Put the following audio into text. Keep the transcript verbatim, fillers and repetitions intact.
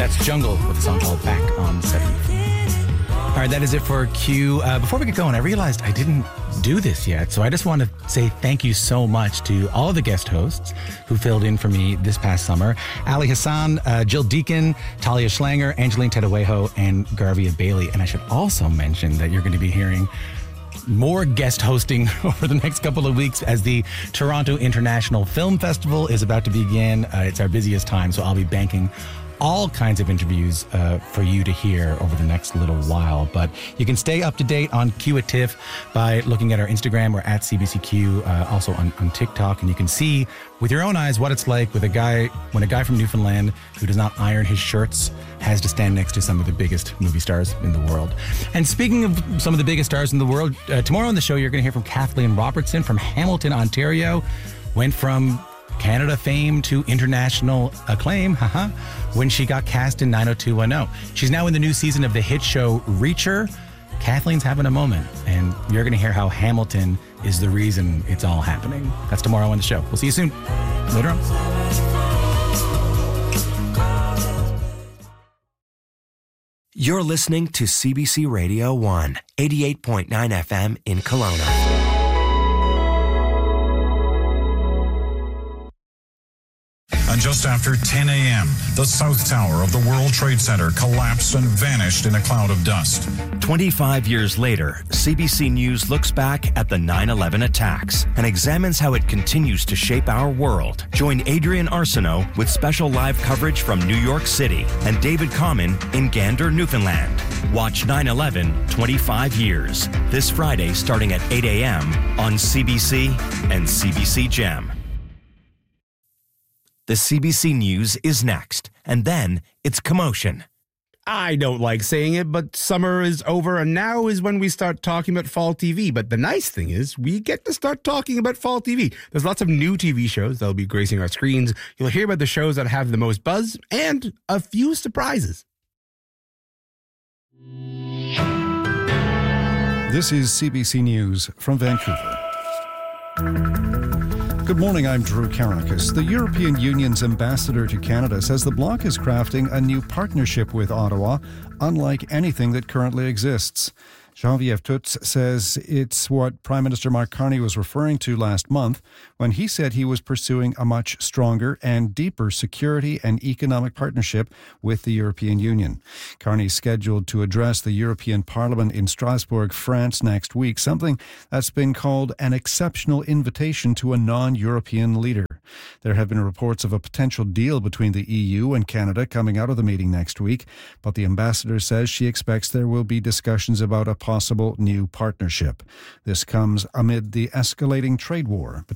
That's Jungle with a song called Back on seventy. All right, that is it for Q. Uh, before we get going, I realized I didn't do this yet, so I just want to say thank you so much to all of the guest hosts who filled in for me this past summer. Ali Hassan, uh, Jill Deacon, Talia Schlanger, Angeline Tedawejo, and Garvia Bailey. And I should also mention that you're going to be hearing more guest hosting over the next couple of weeks as the Toronto International Film Festival is about to begin. Uh, it's our busiest time, so I'll be banking all kinds of interviews uh, for you to hear over the next little while. But you can stay up to date on Q at TIFF by looking at our Instagram or at C B C Q, uh, also on, on TikTok. And you can see with your own eyes what it's like with a guy, when a guy from Newfoundland who does not iron his shirts has to stand next to some of the biggest movie stars in the world. And speaking of some of the biggest stars in the world, uh, tomorrow on the show, you're going to hear from Kathleen Robertson from Hamilton, Ontario. Went from Canada fame to international acclaim, haha, when she got cast in nine oh two one oh. She's now in the new season of the hit show Reacher. Kathleen's having a moment, and you're going to hear how Hamilton is the reason it's all happening. That's tomorrow on the show. We'll see you soon. Later on. You're listening to C B C Radio one, eighty-eight point nine F M in Kelowna. And just after ten a.m., the South Tower of the World Trade Center collapsed and vanished in a cloud of dust. twenty-five years later, C B C News looks back at the nine eleven attacks and examines how it continues to shape our world. Join Adrian Arsenault with special live coverage from New York City and David Common in Gander, Newfoundland. Watch nine eleven twenty-five years this Friday starting at eight a.m. on C B C and C B C Gem. The C B C News is next, and then it's Commotion. I don't like saying it, but summer is over, and now is when we start talking about fall T V. But the nice thing is, we get to start talking about fall T V. There's lots of new T V shows that'll be gracing our screens. You'll hear about the shows that have the most buzz, and a few surprises. This is C B C News from Vancouver. Good morning, I'm Drew Karakis. The European Union's ambassador to Canada says the bloc is crafting a new partnership with Ottawa, unlike anything that currently exists. Geneviève Toots says it's what Prime Minister Mark Carney was referring to last month when he said he was pursuing a much stronger and deeper security and economic partnership with the European Union. Carney's scheduled to address the European Parliament in Strasbourg, France next week, something that's been called an exceptional invitation to a non-European leader. There have been reports of a potential deal between the E U and Canada coming out of the meeting next week, but the ambassador says she expects there will be discussions about a possible new partnership. This comes amid the escalating trade war